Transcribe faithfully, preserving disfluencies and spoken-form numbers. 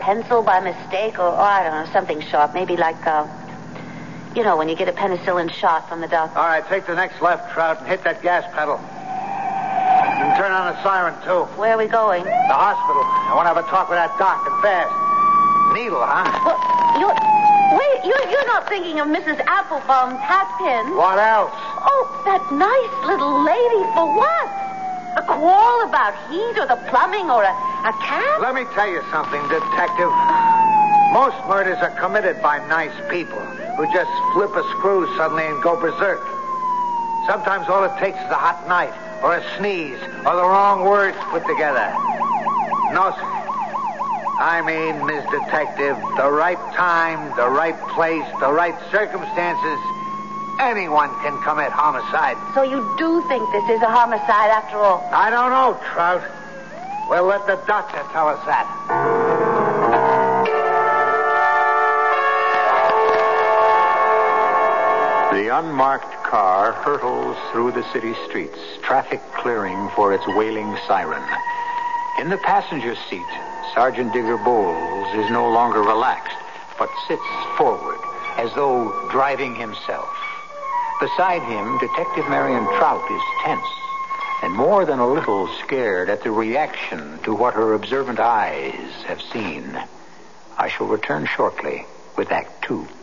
pencil by mistake, or, or I don't know, something sharp. Maybe like, uh, you know, when you get a penicillin shot from the doctor. All right, take the next left, Trout, and hit that gas pedal. You can turn on the siren, too. Where are we going? The hospital. I want to have a talk with that doc, and fast. Needle, huh? Well, you're... Wait, you're, you're not thinking of Missus Applebaum's hat pin. What else? Oh, that nice little lady. For what? A quarrel about heat or the plumbing or a, a cat? Let me tell you something, Detective. Most murders are committed by nice people who just flip a screw suddenly and go berserk. Sometimes all it takes is a hot night or a sneeze or the wrong words put together. No, sir. I mean, Miss Detective, the right time, the right place, the right circumstances. Anyone can commit homicide. So you do think this is a homicide after all? I don't know, Trout. We'll let the doctor tell us that. The unmarked car hurtles through the city streets, traffic clearing for its wailing siren. In the passenger seat, Sergeant Digger Bowles is no longer relaxed, but sits forward as though driving himself. Beside him, Detective Marion Trout is tense and more than a little scared at the reaction to what her observant eyes have seen. I shall return shortly with Act Two.